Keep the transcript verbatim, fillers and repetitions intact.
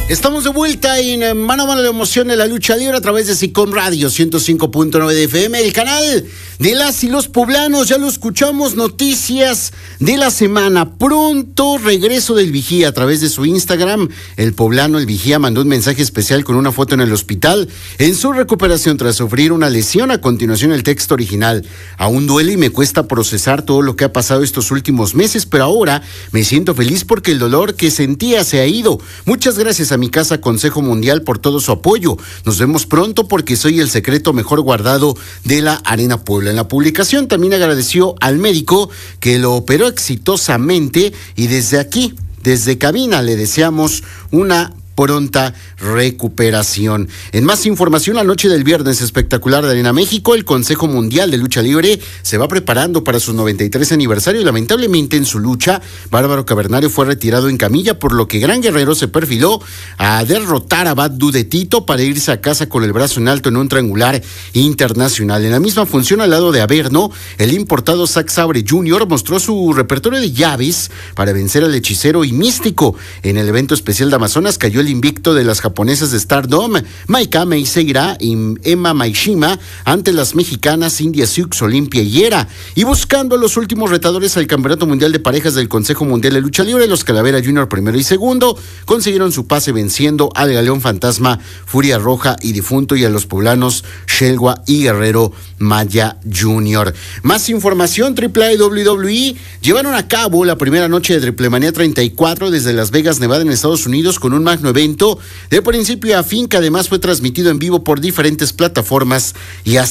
Estamos de vuelta en Mano a Mano de Emoción de la Lucha Libre a través de SICOM Radio ciento cinco punto nueve de F M, el canal de las y los poblanos. Ya lo escuchamos, noticias de la semana. Pronto regreso del Vigía a través de su Instagram. El poblano El Vigía mandó un mensaje especial con una foto en el hospital en su recuperación tras sufrir una lesión. A continuación el texto original: aún duele y me cuesta procesar todo lo que ha pasado estos últimos meses, pero ahora me siento feliz porque el dolor que sentía se ha ido. Muchas gracias a mi casa Consejo Mundial por todo su apoyo. Nos vemos pronto porque soy el secreto mejor guardado de la Arena Puebla. En la publicación también agradeció al médico que lo operó exitosamente y desde aquí, desde cabina, le deseamos una pronta recuperación. En más información, la noche del viernes espectacular de Arena México, el Consejo Mundial de Lucha Libre se va preparando para su noventa y tres aniversario y lamentablemente en su lucha, Bárbaro Cavernario fue retirado en camilla, por lo que Gran Guerrero se perfiló a derrotar a Bad Dude de Tito para irse a casa con el brazo en alto en un triangular internacional. En la misma función, al lado de Averno, el importado Zack Sabre junior mostró su repertorio de llaves para vencer al hechicero y místico. En el evento especial de Amazonas cayó el invicto de las japonesas de Stardom, Maika Meiseira y Emma Maishima, ante las mexicanas India Sioux, Olimpia y Yera. Y buscando los últimos retadores al Campeonato Mundial de Parejas del Consejo Mundial de Lucha Libre, los Calavera Junior primero y segundo consiguieron su pase venciendo al Galeón Fantasma, Furia Roja y Difunto, y a los poblanos Shelwa y Guerrero Maya junior Más información, Triple A y W W E llevaron a cabo la primera noche de Triplemanía treinta y cuatro desde Las Vegas, Nevada, en Estados Unidos, con un magno evento de principio a fin que además fue transmitido en vivo por diferentes plataformas y hasta